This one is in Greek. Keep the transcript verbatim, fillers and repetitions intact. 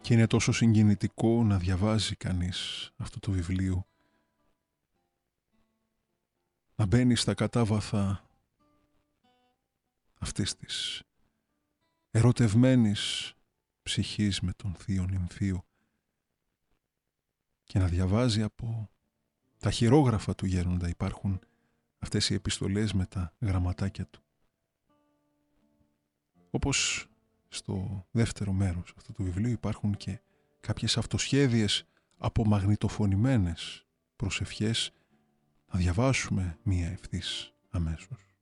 Και είναι τόσο συγκινητικό να διαβάζει κανείς αυτό το βιβλίο, να μπαίνει στα κατάβαθα αυτής της ερωτευμένης ψυχής με τον θείο νυμφίο και να διαβάζει από τα χειρόγραφα του γέροντα. Υπάρχουν αυτές οι επιστολές με τα γραμματάκια του. Όπως στο δεύτερο μέρος αυτού του βιβλίου υπάρχουν και κάποιες αυτοσχέδιες απομαγνητοφωνημένες προσευχές. Να διαβάσουμε μία ευθύς αμέσως.